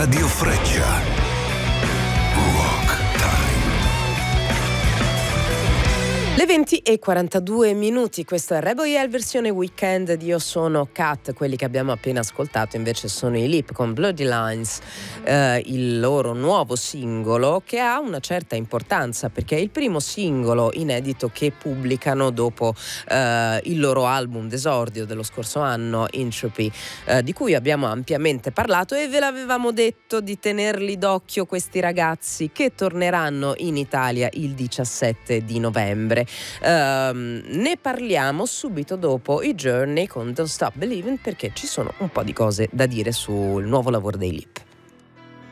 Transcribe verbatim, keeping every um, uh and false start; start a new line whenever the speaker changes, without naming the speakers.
Radio Freccia. Rock Time.
Le venti e quarantadue minuti, questo è Rebel versione weekend di Io sono Cat. Quelli che abbiamo appena ascoltato invece sono i Lip con Bloody Lines, eh, il loro nuovo singolo, che ha una certa importanza perché è il primo singolo inedito che pubblicano dopo eh, il loro album d'esordio dello scorso anno, Entropy, eh, di cui abbiamo ampiamente parlato e ve l'avevamo detto di tenerli d'occhio questi ragazzi che torneranno in Italia il diciassette di novembre. Um, ne parliamo subito dopo i Journey con Don't Stop Believing, perché ci sono un po' di cose da dire sul nuovo lavoro dei Lip.